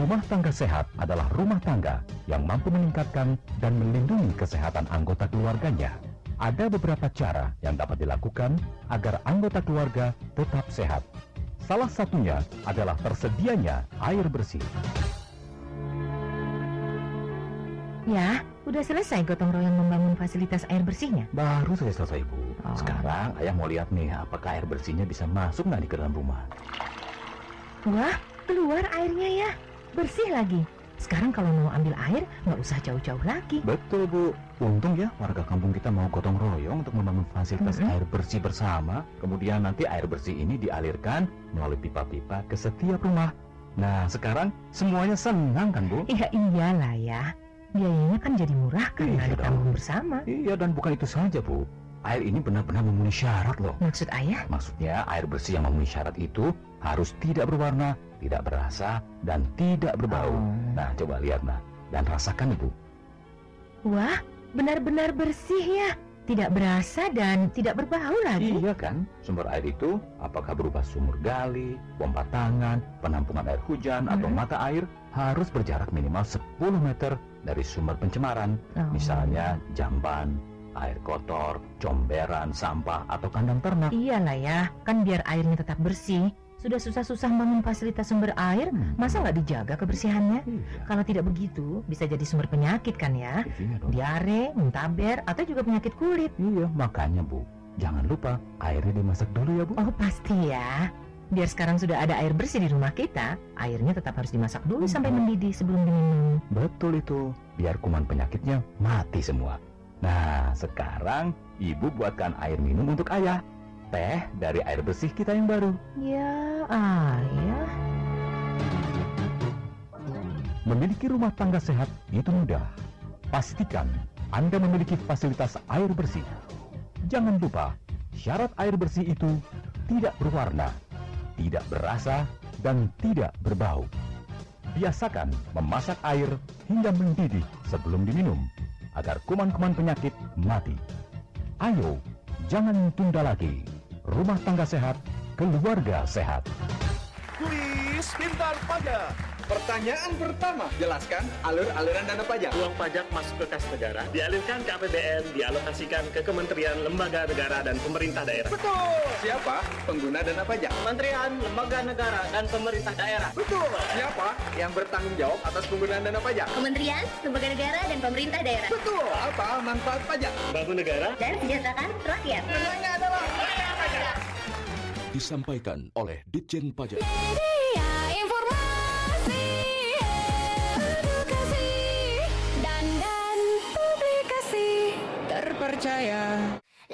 Rumah tangga sehat adalah rumah tangga yang mampu meningkatkan dan melindungi kesehatan anggota keluarganya. Ada beberapa cara yang dapat dilakukan agar anggota keluarga tetap sehat. Salah satunya adalah tersedianya air bersih. Ya, udah selesai gotong royong membangun fasilitas air bersihnya? Baru saja selesai, Bu. Oh. Sekarang ayah mau lihat nih apakah air bersihnya bisa masuk nggak di ke dalam rumah. Wah, keluar airnya ya. Bersih lagi. Sekarang kalau mau ambil air, nggak usah jauh-jauh lagi. Betul, Bu. Untung ya warga kampung kita mau gotong royong untuk membangun fasilitas air bersih bersama. Kemudian nanti air bersih ini dialirkan melalui pipa-pipa ke setiap rumah. Nah, sekarang semuanya senang kan, Bu? Iya, iyalah ya. Biayanya kan jadi murah karena Iya ada dong. tanggung bersama. Iya, dan bukan itu saja, Bu. Air ini benar-benar memenuhi syarat loh. Maksud ayah? Maksudnya air bersih yang memenuhi syarat itu harus tidak berwarna, tidak berasa, dan tidak berbau. Oh. Nah, coba lihat, nah. Dan rasakan, Ibu. Wah, benar-benar bersih ya. Tidak berasa dan tidak berbau lagi. Iya kan? Sumber air itu apakah berupa sumur gali, pompa tangan, penampungan air hujan, atau mata air harus berjarak minimal 10 meter dari sumber pencemaran. Oh. Misalnya jamban, air kotor, comberan, sampah, atau kandang ternak. Iyalah ya, kan biar airnya tetap bersih. Sudah susah-susah bangun fasilitas sumber air, masa nggak dijaga kebersihannya? Iya. Kalau tidak begitu, bisa jadi sumber penyakit kan ya? Iya dong. Diare, muntaber, atau juga penyakit kulit. Iya, makanya Bu, jangan lupa airnya dimasak dulu ya Bu. Oh pasti ya. Biar sekarang sudah ada air bersih di rumah kita, airnya tetap harus dimasak dulu sampai mendidih sebelum diminum. Betul itu, biar kuman penyakitnya mati semua. Nah, sekarang Ibu buatkan air minum untuk ayah. Teh dari air bersih kita yang baru. Ya, ayah. Memiliki rumah tangga sehat itu mudah. Pastikan Anda memiliki fasilitas air bersih. Jangan lupa, syarat air bersih itu tidak berwarna, tidak berasa, dan tidak berbau. Biasakan memasak air hingga mendidih sebelum diminum, agar kuman-kuman penyakit mati. Ayo, jangan tunda lagi. Rumah tangga sehat, keluarga sehat. Kuis Pintar Pajak. Pertanyaan pertama, jelaskan alur-aliran dana pajak. Uang pajak masuk ke kas negara, dialirkan ke APBN, dialokasikan ke kementerian, lembaga negara, dan pemerintah daerah. Betul. Siapa pengguna dana pajak? Kementerian, lembaga negara, dan pemerintah daerah. Betul. Siapa yang bertanggung jawab atas penggunaan dana pajak? Kementerian, lembaga negara, dan pemerintah daerah. Betul. Apa manfaat pajak? Bangun negara, Dan sejahterakan rakyat. Semuanya adalah pajak. Disampaikan oleh Ditjen Pajak. Media informasi, edukasi, dan publikasi terpercaya.